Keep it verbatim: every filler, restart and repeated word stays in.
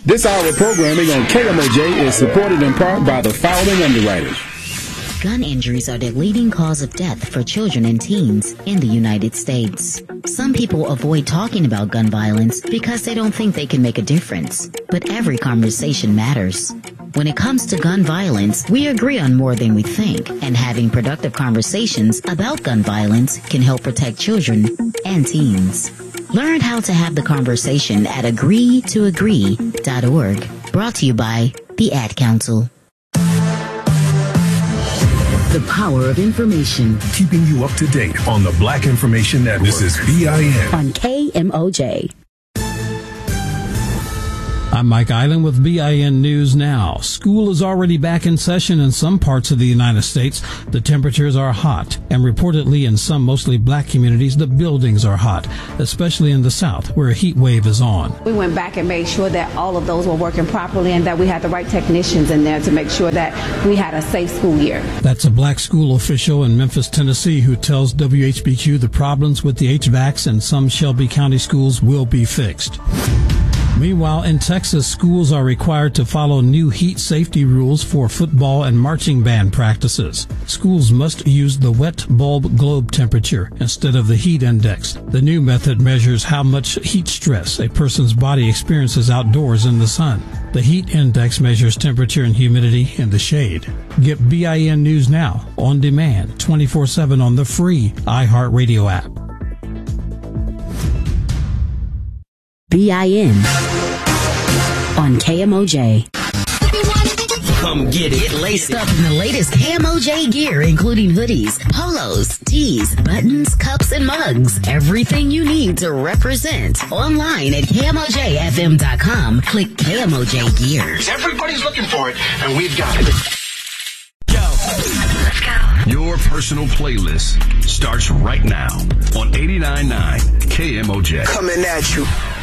This hour of programming on K M O J is supported in part by the following underwriters. Gun injuries are the leading cause of death for children and teens in the United States. Some people avoid talking about gun violence because they don't think they can make a difference. But every conversation matters. When it comes to gun violence, we agree on more than we think, and having productive conversations about gun violence can help protect children and teens. Learn how to have the conversation at agree to agree dot org. Brought to you by the Ad Council. The power of information. Keeping you up to date on the Black Information Network. This is B I N. On K M O J. I'm Mike Island with B I N News Now. School is already back in session in some parts of the United States. The temperatures are hot, and reportedly in some mostly black communities, the buildings are hot, especially in the South, where a heat wave is on. We went back and made sure that all of those were working properly and that we had the right technicians in there to make sure that we had a safe school year. That's a black school official in Memphis, Tennessee, who tells W H B Q the problems with the H V A Cs in some Shelby County schools will be fixed. Meanwhile, in Texas, schools are required to follow new heat safety rules for football and marching band practices. Schools must use the wet bulb globe temperature instead of the heat index. The new method measures how much heat stress a person's body experiences outdoors in the sun. The heat index measures temperature and humidity in the shade. Get B I N News Now on demand twenty-four seven on the free iHeartRadio app. B I N on K M O J. Come get it. Get laced up in the latest K M O J gear, including hoodies, polos, tees, buttons, cups, and mugs. Everything you need to represent. Online at K M O J F M dot com. Click K M O J Gear. Everybody's looking for it, and we've got it. Let's go. Your personal playlist starts right now on eighty-nine point nine K M O J. Coming at you.